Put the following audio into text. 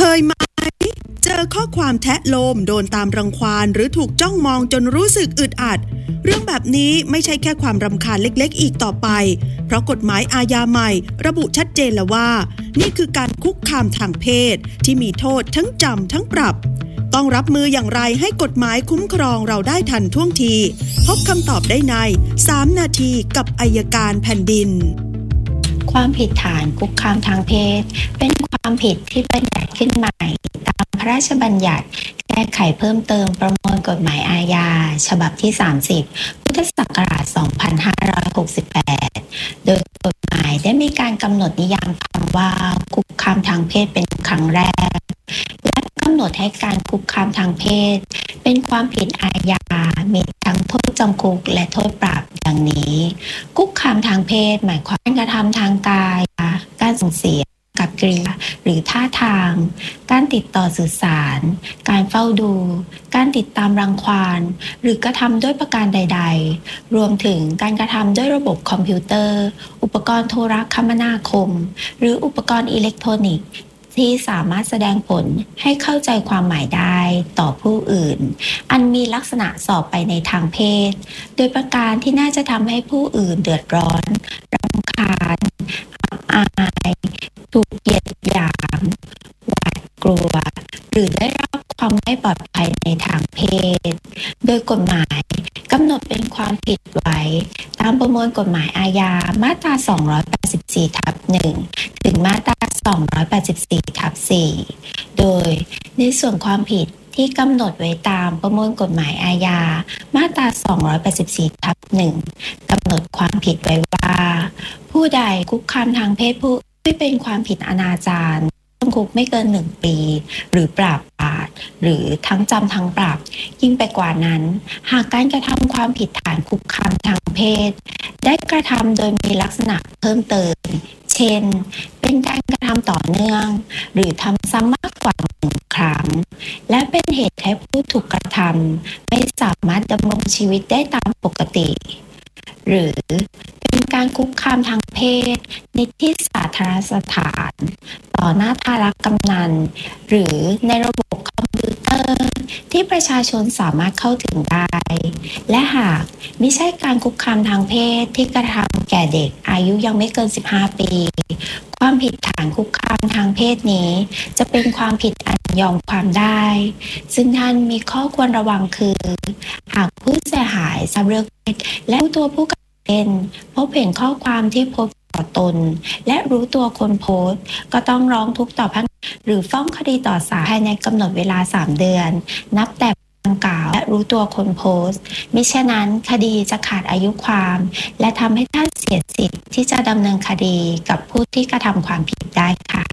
ยไหมเจอข้อความแทะโลมโดนตามรังควานหรือถูกจ้องมองจนรู้สึกอึดอัดเรื่องแบบนี้ไม่ใช่แค่ความรำคาญเล็กๆอีกต่อไปเพราะกฎหมายอาญาใหม่ระบุชัดเจนแล้วว่านี่คือการคุกคามทางเพศที่มีโทษทั้งจำทั้งปรับต้องรับมืออย่างไรให้กฎหมายคุ้มครองเราได้ทันท่วงทีพบคำตอบได้ใน3 นาทีกับอัยการแผ่นดินความผิดฐานคุกคามทางเพศเป็นความผิดที่บัญญัติขึ้นใหม่ตามพระราชบัญญัติแก้ไขเพิ่มเติมประมวลกฎหมายอาญาฉบับที่30พุทธศักราช2568โดยกฎหมายได้มีการกำหนดนิยามคำว่าคุกคามทางเพศเป็นครั้งแรกและกำหนดให้การคุกคามทางเพศเป็นความผิดอาญามีทั้งโทษจำคุกและโทษปรับดังนี้คุกคามทางเพศหมายความการกระทำทางกายการส่งเสียงกับกริยาหรือท่าทางการติดต่อสื่อสารการเฝ้าดูการติดตามรังควานหรือกระทำด้วยประการใดๆรวมถึงการกระทำด้วยระบบคอมพิวเตอร์อุปกรณ์โทรคมนาคมหรืออุปกรณ์อิเล็กทรอนิกส์ที่สามารถแสดงผลให้เข้าใจความหมายได้ต่อผู้อื่นอันมีลักษณะส่อไปในทางเพศโดยประการที่น่าจะทำให้ผู้อื่นเดือดร้อนรำคาญอับอายถูกเหยียดหยามหวาดกลัวหรือได้รับความไม่ปลอดภัยในทางเพศโดยกฎหมายกำหนดเป็นความผิดไว้ตามประมวลกฎหมายอาญามาตรา284/1ถึงมาตรา284/4โดยในส่วนความผิดที่กำหนดไว้ตามประมวลกฎหมายอาญามาตรา284/1กำหนดความผิดไว้ว่าผู้ใดคุกคามทางเพศผู้ไม่เป็นความผิดอนาจารจำคุกไม่เกิน1 ปีหรือปรับหรือทั้งจำทั้งปรับยิ่งไปกว่านั้นหากการกระทำความผิดฐานคุกคามทางเพศได้กระทำโดยมีลักษณะเพิ่มเติมเช่นเป็นการกระทำต่อเนื่องหรือทำซ้ำมากกว่า1 ครั้งและเป็นเหตุให้ผู้ถูกกระทำไม่สามารถดำรงชีวิตได้ตามปกติหรือเป็นการคุกคามทางเพศในที่สาธารณสถานต่อหน้าทารกำนันหรือในระบบคอมพิวเตอร์ที่ประชาชนสามารถเข้าถึงได้และหากไม่ใช่การคุกคามทางเพศที่กระทำแก่เด็กอายุยังไม่เกิน15 ปีความผิดฐานคุกคามทางเพศนี้จะเป็นความผิดอันยอมความได้ซึ่งท่านมีข้อควรระวังคือหากผู้เสียหายทราบเรื่องและรู้ตัวผู้กระทำพบเห็นข้อความที่พบต่อตนและรู้ตัวคนโพสต์ก็ต้องร้องทุกข์ต่อพนักงานหรือฟ้องคดีต่อศาลภายในกำหนดเวลา3 เดือนนับแต่ดังกล่าวและรู้ตัวคนโพสต์มิฉะนั้นคดีจะขาดอายุความและทำให้ท่านเสียสิทธิ์ที่จะดำเนินคดีกับผู้ที่กระทำความผิดได้ค่ะ